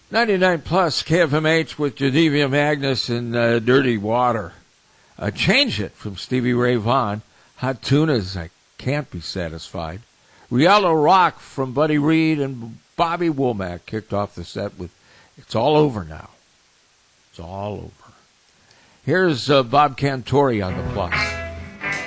99 plus KFMH with Geneva Magnus and Dirty Water. Change It from Stevie Ray Vaughan. Hot Tunas, I Can't Be Satisfied. Rialto Rock from Buddy Reed and Bobby Womack kicked off the set with It's All Over Now. It's all over. Here's Bob Cantori on the plus.